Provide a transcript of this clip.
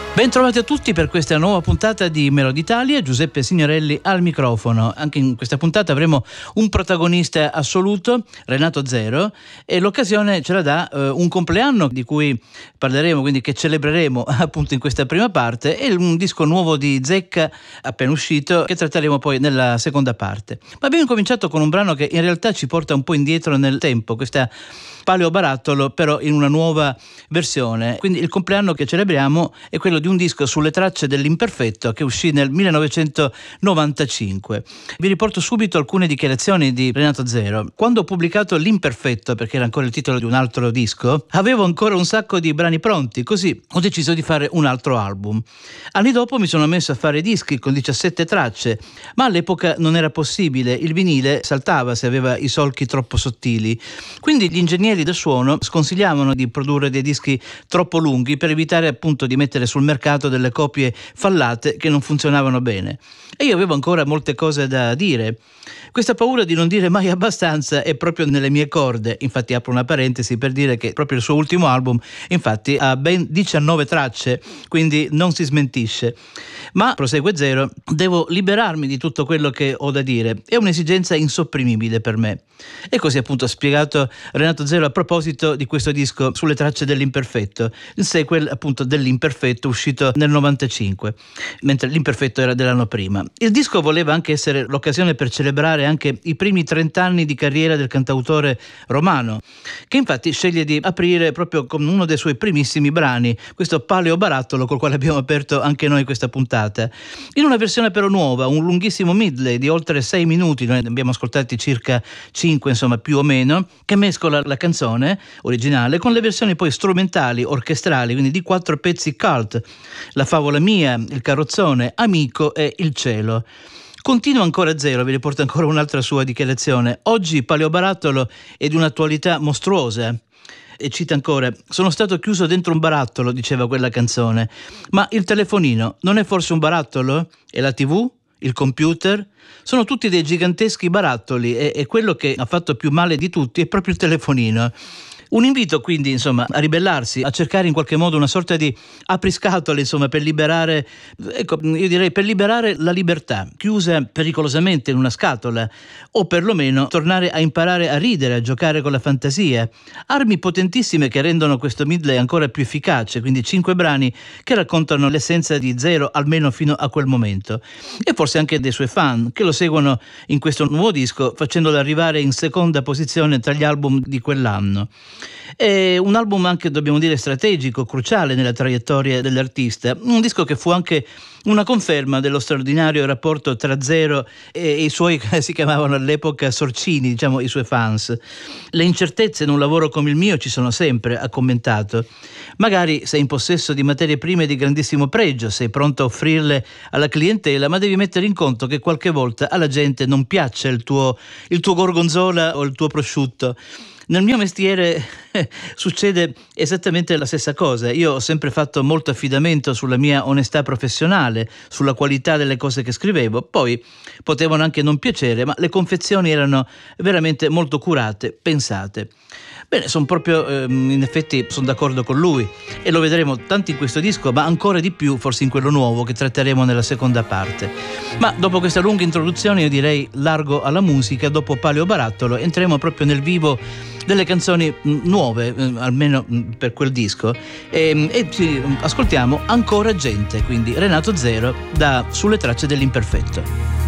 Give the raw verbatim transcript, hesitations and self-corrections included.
Ben trovati a tutti per questa nuova puntata di Melody Italia. Giuseppe Signorelli al microfono. Anche in questa puntata avremo un protagonista assoluto, Renato Zero, e l'occasione ce la dà eh, un compleanno di cui parleremo, quindi che celebreremo appunto in questa prima parte, e un disco nuovo di Zecca appena uscito che tratteremo poi nella seconda parte. Ma abbiamo cominciato con un brano che in realtà ci porta un po' indietro nel tempo, questa Paleo Barattolo però in una nuova versione. Quindi il compleanno che celebriamo è quello di un disco sulle tracce dell'Imperfetto che uscì nel millenovecentonovantacinque. Vi riporto subito alcune dichiarazioni di Renato Zero. Quando ho pubblicato L'Imperfetto, perché era ancora il titolo di un altro disco, avevo ancora un sacco di brani pronti, così ho deciso di fare un altro album. Anni dopo mi sono messo a fare dischi con diciassette tracce, ma all'epoca non era possibile, il vinile saltava se aveva i solchi troppo sottili. Quindi gli ingegneri del suono sconsigliavano di produrre dei dischi troppo lunghi per evitare appunto di mettere sul mercato delle copie fallate che non funzionavano bene. E io avevo ancora molte cose da dire. Questa paura di non dire mai abbastanza è proprio nelle mie corde. Infatti apro una parentesi per dire che proprio il suo ultimo album infatti ha ben diciannove tracce, quindi non si smentisce. Ma, prosegue Zero, devo liberarmi di tutto quello che ho da dire. È un'esigenza insopprimibile per me. E così appunto ha spiegato Renato Zero a proposito di questo disco sulle tracce dell'Imperfetto, il sequel appunto dell'Imperfetto uscito nel novantacinque, mentre l'Imperfetto era dell'anno prima. Il disco voleva anche essere l'occasione per celebrare anche i primi trent'anni di carriera del cantautore romano, che infatti sceglie di aprire proprio con uno dei suoi primissimi brani, questo Paleo Barattolo col quale abbiamo aperto anche noi questa puntata, in una versione però nuova, un lunghissimo medley di oltre sei minuti, noi ne abbiamo ascoltati circa cinque, insomma più o meno, che mescola la canzone originale con le versioni poi strumentali, orchestrali, quindi di quattro pezzi cult: La favola mia, Il carrozzone, Amico e Il cielo. Continua ancora Zero, vi riporto ancora un'altra sua dichiarazione. Oggi Paleo Barattolo è di un'attualità mostruosa. E cita ancora: sono stato chiuso dentro un barattolo, diceva quella canzone, ma il telefonino non è forse un barattolo? E la tivù? Il computer? Sono tutti dei giganteschi barattoli e, e quello che ha fatto più male di tutti è proprio il telefonino. Un invito quindi insomma a ribellarsi, a cercare in qualche modo una sorta di apriscatole insomma per liberare, ecco io direi per liberare la libertà chiusa pericolosamente in una scatola, o perlomeno tornare a imparare a ridere, a giocare con la fantasia. Armi potentissime che rendono questo medley ancora più efficace, quindi cinque brani che raccontano l'essenza di Zero almeno fino a quel momento, e forse anche dei suoi fan che lo seguono in questo nuovo disco facendolo arrivare in seconda posizione tra gli album di quell'anno. È un album anche, dobbiamo dire, strategico, cruciale nella traiettoria dell'artista, un disco che fu anche una conferma dello straordinario rapporto tra Zero e i suoi, si chiamavano all'epoca sorcini, diciamo i suoi fans. Le incertezze in un lavoro come il mio ci sono sempre, ha commentato. Magari sei in possesso di materie prime di grandissimo pregio, sei pronto a offrirle alla clientela, ma devi mettere in conto che qualche volta alla gente non piaccia il tuo, il tuo gorgonzola o il tuo prosciutto. Nel mio mestiere succede esattamente la stessa cosa. Io ho sempre fatto molto affidamento sulla mia onestà professionale, sulla qualità delle cose che scrivevo. Poi potevano anche non piacere, ma le confezioni erano veramente molto curate, pensate. Bene, sono proprio, ehm, in effetti sono d'accordo con lui, e lo vedremo tanto in questo disco, ma ancora di più forse in quello nuovo che tratteremo nella seconda parte. Ma dopo questa lunga introduzione io direi largo alla musica. Dopo Paleo Barattolo entriamo proprio nel vivo delle canzoni mh, nuove, eh, almeno mh, per quel disco, e, e ci ascoltiamo Ancora gente, quindi Renato Zero da Sulle tracce dell'Imperfetto.